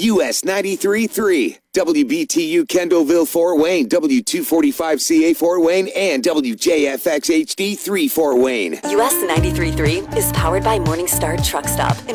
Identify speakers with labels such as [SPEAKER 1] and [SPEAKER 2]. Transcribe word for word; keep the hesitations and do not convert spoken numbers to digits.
[SPEAKER 1] U S ninety-three point three, W B T U Kendallville, Fort Wayne, W two forty-five C A Fort Wayne, and W J F X H D three Fort Wayne.
[SPEAKER 2] U S ninety-three point three is powered by Morningstar Truck Stop.